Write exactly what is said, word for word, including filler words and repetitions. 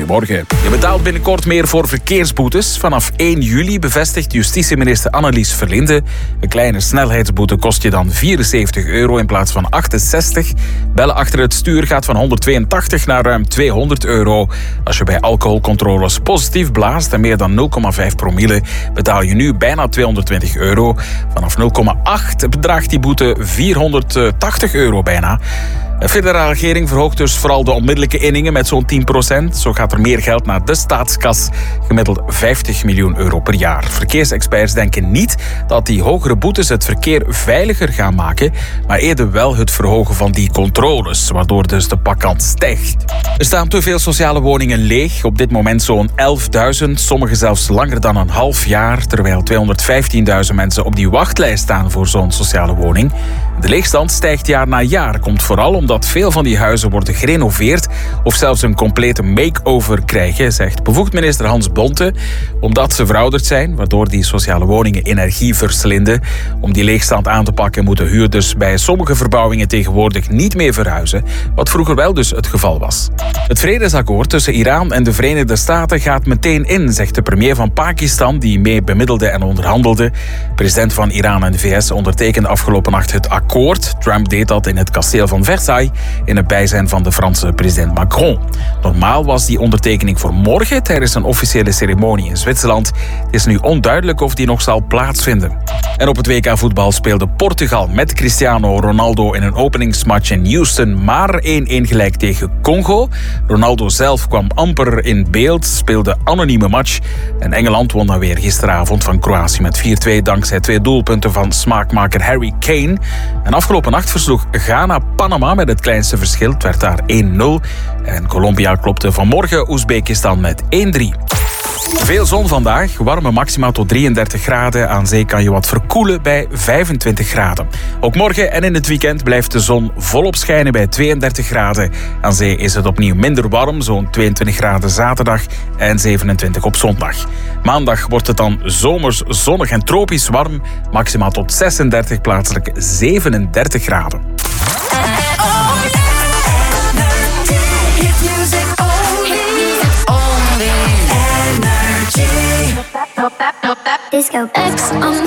Goedemorgen. Je betaalt binnenkort meer voor verkeersboetes. Vanaf één juli bevestigt justitieminister Annelies Verlinde. Een kleine snelheidsboete kost je dan vierenzeventig euro in plaats van achtenzestig. Bellen achter het stuur gaat van honderdtweeëntachtig naar ruim tweehonderd euro. Als je bij alcoholcontroles positief blaast en meer dan nul komma vijf promille, betaal je nu bijna tweehonderdtwintig euro. Vanaf nul komma acht bedraagt die boete vierhonderdtachtig euro bijna. De federale regering verhoogt dus vooral de onmiddellijke inningen met zo'n tien procent. Zo gaat er meer geld naar de staatskas, gemiddeld vijftig miljoen euro per jaar. Verkeersexperts denken niet dat die hogere boetes het verkeer veiliger gaan maken, maar eerder wel het verhogen van die controles, waardoor dus de pakkant stijgt. Er staan te veel sociale woningen leeg, op dit moment zo'n elfduizend, sommige zelfs langer dan een half jaar, terwijl tweehonderdvijftienduizend mensen op die wachtlijst staan voor zo'n sociale woning. De leegstand stijgt jaar na jaar, komt vooral omdat veel van die huizen worden gerenoveerd of zelfs een complete make-over krijgen, zegt bevoegd minister Hans Bonte, omdat ze verouderd zijn, waardoor die sociale woningen energie verslinden. Om die leegstand aan te pakken moeten huurders bij sommige verbouwingen tegenwoordig niet meer verhuizen, wat vroeger wel dus het geval was. Het vredesakkoord tussen Iran en de Verenigde Staten gaat meteen in, zegt de premier van Pakistan, die mee bemiddelde en onderhandelde. President van Iran en de V S ondertekende afgelopen nacht het akkoord. Trump deed dat in het kasteel van Versailles in het bijzijn van de Franse president Macron. Normaal was die ondertekening voor morgen tijdens een officiële ceremonie in Zwitserland. Het is nu onduidelijk of die nog zal plaatsvinden. En op het W K voetbal speelde Portugal met Cristiano Ronaldo in een openingsmatch in Houston maar één-één gelijk tegen Congo. Ronaldo zelf kwam amper in beeld, speelde anonieme match. En Engeland won dan weer gisteravond van Kroatië met vier twee dankzij twee doelpunten van smaakmaker Harry Kane. En afgelopen nacht versloeg Ghana Panama met het kleinste verschil. Het werd daar één nul. En Colombia klopte vanmorgen Oezbekistan met één drie. Veel zon vandaag, warme maxima tot drieëndertig graden. Aan zee kan je wat verkoelen bij vijfentwintig graden. Ook morgen en in het weekend blijft de zon volop schijnen bij tweeëndertig graden. Aan zee is het opnieuw minder warm, zo'n tweeëntwintig graden zaterdag en zevenentwintig op zondag. Maandag wordt het dan zomers zonnig en tropisch warm. Maximaal tot zesendertig, plaatselijk zevenendertig graden. Disco X on